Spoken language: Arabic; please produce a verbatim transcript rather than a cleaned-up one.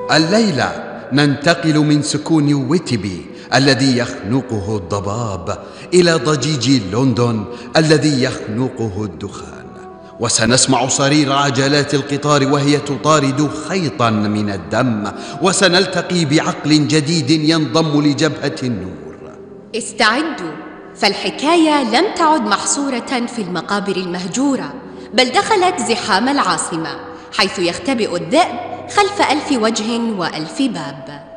الليلة ننتقل من سكون ويتبي الذي يخنقه الضباب إلى ضجيج لندن الذي يخنقه الدخان، وسنسمع صرير عجلات القطار وهي تطارد خيطا من الدم، وسنلتقي بعقل جديد ينضم لجبهة النور. استعدوا، فالحكاية لم تعد محصورة في المقابر المهجورة، بل دخلت زحام العاصمة، حيث يختبئ الذئب خلف ألف وجه وألف باب.